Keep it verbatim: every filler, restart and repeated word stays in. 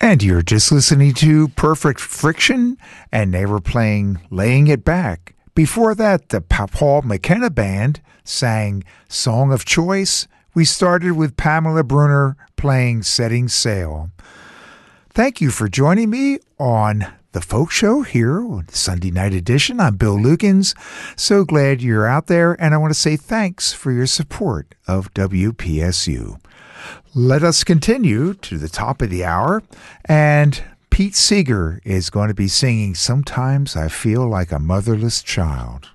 And you're just listening to Perfect Friction, and they were playing Laying It Back. Before that, the Paul McKenna Band sang Song of Choice. We started with Pamela Brunner playing Setting Sail. Thank you for joining me on The Folk Show here on Sunday Night Edition. I'm Bill Lukens. So glad you're out there, and I want to say thanks for your support of W P S U. Let us continue to the top of the hour, and Pete Seeger is going to be singing Sometimes I Feel Like a Motherless Child.